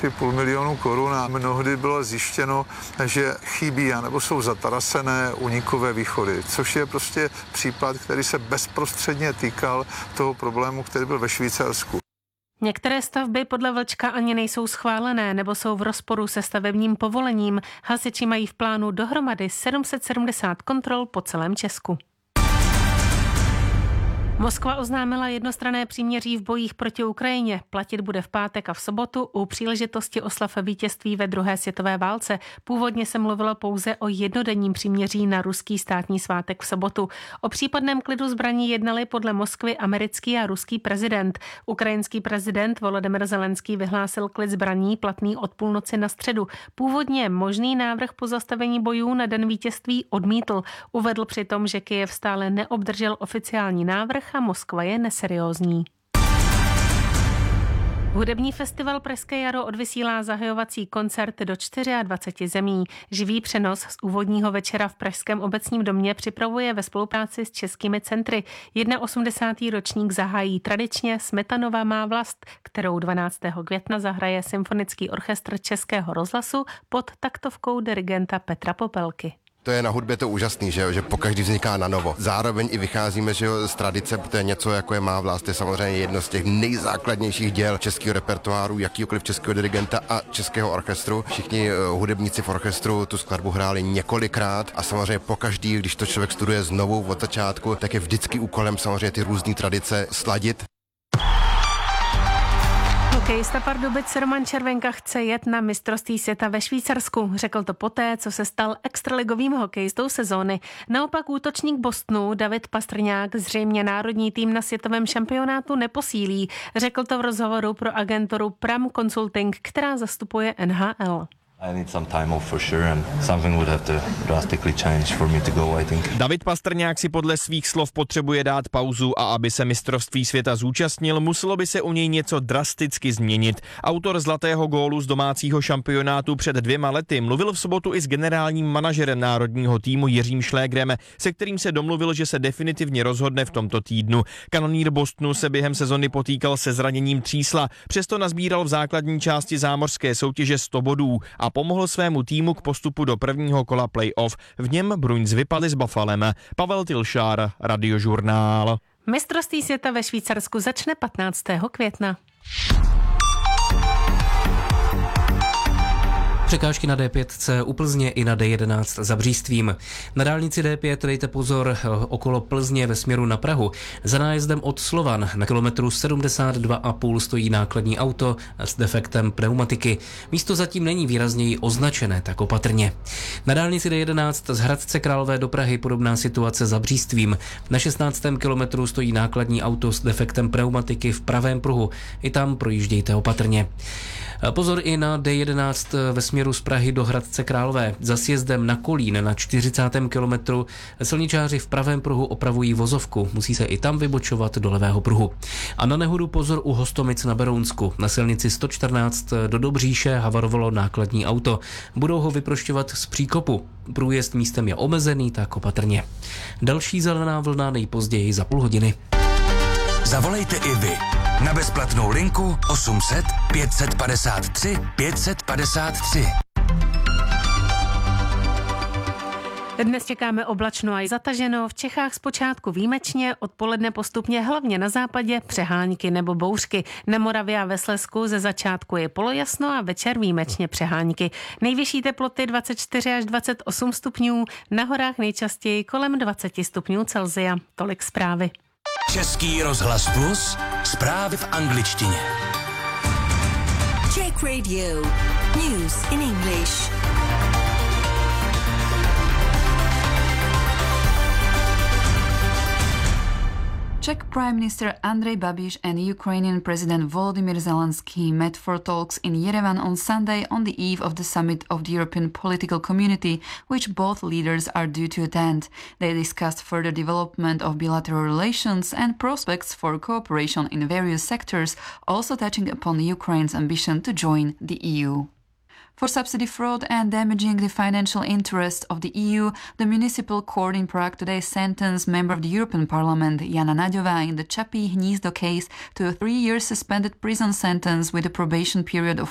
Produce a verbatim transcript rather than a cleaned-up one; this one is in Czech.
půl milionu korun a mnohdy bylo zjištěno, že chybí anebo jsou zatarasené únikové východy, což je prostě případ, který se bezprostředně týkal toho problému, který byl ve Švýcarsku. Některé stavby podle Vlčka ani nejsou schválené nebo jsou v rozporu se stavebním povolením. Hasiči mají v plánu dohromady sedm set sedmdesát kontrol po celém Česku. Moskva oznámila jednostranné příměří v bojích proti Ukrajině. Platit bude v pátek a v sobotu u příležitosti oslav vítězství ve druhé světové válce. Původně se mluvilo pouze o jednodenním příměří na ruský státní svátek v sobotu. O případném klidu zbraní jednali podle Moskvy americký a ruský prezident. Ukrajinský prezident Volodymyr Zelenský vyhlásil klid zbraní platný od půlnoci na středu. Původně možný návrh pozastavení bojů na den vítězství odmítl. Uvedl přitom, že Kyjev stále neobdržel oficiální návrh a Moskva je neseriózní. Hudební festival Pražské jaro odvysílá zahajovací koncert do dvacet čtyři zemí. Živý přenos z úvodního večera v Pražském obecním domě připravuje ve spolupráci s českými centry. osmdesátý ročník zahájí tradičně Smetanova má vlast, kterou dvanáctého května zahraje Symfonický orchestr Českého rozhlasu pod taktovkou dirigenta Petra Popelky. To je na hudbě to úžasný, že, že pokaždý vzniká na novo. Zároveň i vycházíme že jo, z tradice, to je něco, jako je Má vlast, je samozřejmě jedno z těch nejzákladnějších děl českého repertoáru, jakýkoliv českého dirigenta a českého orchestru. Všichni uh, hudebníci v orchestru tu skladbu hráli několikrát a samozřejmě pokaždý, když to člověk studuje znovu od začátku, tak je vždycky úkolem samozřejmě ty různé tradice sladit. Hokejista Pardubic Roman Červenka chce jet na mistrovství světa ve Švýcarsku. Řekl to poté, co se stal extraligovým hokejistou sezóny. Naopak útočník Bostonu David Pastrňák zřejmě národní tým na světovém šampionátu neposílí. Řekl to v rozhovoru pro agenturu Pram Consulting, která zastupuje N H L. I need some time off for sure and something would have to drastically change for me to go, I think. David Pastrňák si podle svých slov potřebuje dát pauzu a aby se mistrovství světa zúčastnil, muselo by se u něj něco drasticky změnit. Autor zlatého gólu z domácího šampionátu před dvěma lety mluvil v sobotu i s generálním manažerem národního týmu Jiřím Šlégrem, se kterým se domluvil, že se definitivně rozhodne v tomto týdnu. Kanonýr Bostonu se během sezony potýkal se zraněním třísla, přesto nazbíral v základní části zámořské soutěže sto bodů a pomohl svému týmu k postupu do prvního kola playoff. V něm Bruins vypadli s Buffalem. Pavel Tilšár, Radiožurnál. Mistrovství světa ve Švýcarsku začne patnáctého května. Překážky na D pět u Plzně i na D jedenáct za Břístvím. Na dálnici D pět dejte pozor okolo Plzně ve směru na Prahu. Za nájezdem od Slovan na kilometru sedmdesát dva a půl stojí nákladní auto s defektem pneumatiky. Místo zatím není výrazněji označené, tak opatrně. Na dálnici D jedenáct z Hradce Králové do Prahy podobná situace za Břístvím. Na šestnáctém kilometru stojí nákladní auto s defektem pneumatiky v pravém pruhu. I tam projíždějte opatrně. Pozor i na D jedenáct ve směru z Prahy do Hradce Králové. Za sjezdem na Kolín na čtyřicátém kilometru silničáři v pravém pruhu opravují vozovku. Musí se i tam vybočovat do levého pruhu. A na nehodu pozor u Hostomic na Berounsku. Na silnici sto čtrnáct do Dobříše havarovalo nákladní auto. Budou ho vyprošťovat z příkopu. Průjezd místem je omezený, tak opatrně. Další zelená vlna nejpozději za půl hodiny. Zavolejte i vy na bezplatnou linku osm set pět padesát tři pět padesát tři. Dnes čekáme oblačno a zataženo, v Čechách zpočátku výjimečně, odpoledne postupně hlavně na západě přehánky nebo bouřky. Na Moravě a ve Slezsku ze začátku je polojasno a večer výjimečně přehánky. Nejvyšší teploty dvacet čtyři až dvacet osm stupňů, na horách nejčastěji kolem dvacet stupňů Celsia. Tolik zprávy. Český rozhlas Plus, zprávy v angličtině. Czech Radio, news in English. Czech Prime Minister Andrej Babiš and Ukrainian President Volodymyr Zelensky met for talks in Yerevan on Sunday on the eve of the summit of the European Political Community, which both leaders are due to attend. They discussed further development of bilateral relations and prospects for cooperation in various sectors, also touching upon Ukraine's ambition to join the E U. For subsidy fraud and damaging the financial interests of the E U, the municipal court in Prague today sentenced member of the European Parliament Jana Naďová in the Čapí hnízdo case to a three-year suspended prison sentence with a probation period of